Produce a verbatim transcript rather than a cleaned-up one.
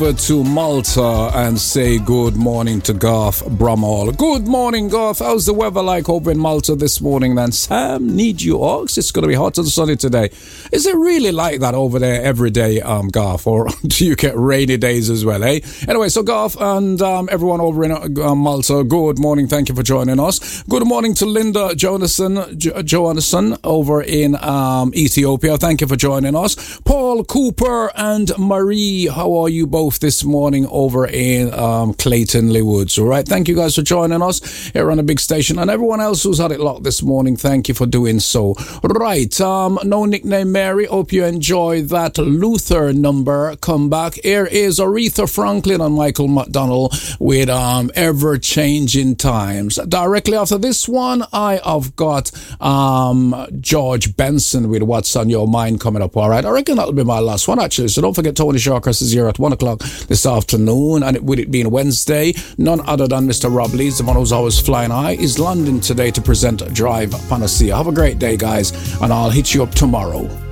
Over to Malta and say good morning to Garth Brumall. Good morning, Garth. How's the weather like over in Malta this morning then? Sam, need you ox? It's going to be hot and sunny today. Is it really like that over there every day, um, Garth? Or do you get rainy days as well, eh? Anyway, so Garth and um, everyone over in uh, Malta, good morning. Thank you for joining us. Good morning to Linda Jonathan, jo- Johannesson over in um, Ethiopia. Thank you for joining us. Paul Cooper and Marie, how are you both this morning over in um, Clayton Lee Woods? All right, thank you guys for joining us here on the big station, and everyone else who's had it locked this morning, thank you for doing so. Right, um, no nickname Mary, hope you enjoy that Luther number. Come back. Here is Aretha Franklin and Michael McDonald with um, Ever Changing Times. Directly after this one, I have got um, George Benson with What's on Your Mind coming up. All right, I reckon that'll be my last one actually, so don't forget Tony Shawcross is here at one o'clock this afternoon, and it, with it being Wednesday, none other than Mister Rob Lees, the one who's always flying high, is landing today to present Drive Panacea. Have a great day, guys, and I'll hit you up tomorrow.